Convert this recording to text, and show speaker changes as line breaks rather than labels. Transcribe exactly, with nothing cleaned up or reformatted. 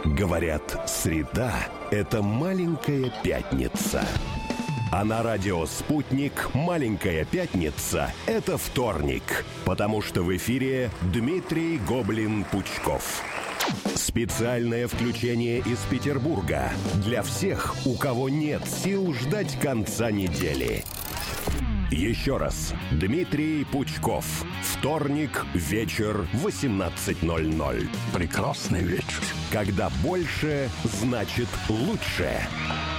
Говорят, среда – это маленькая пятница. А на радио «Спутник» маленькая пятница – это вторник. Потому что в эфире Дмитрий Гоблин-Пучков. Специальное включение из Петербурга для всех, у кого нет сил ждать конца недели. Еще раз. Дмитрий Пучков. Вторник, вечер, восемнадцать ноль ноль.
Прекрасный вечер.
Когда больше значит лучше.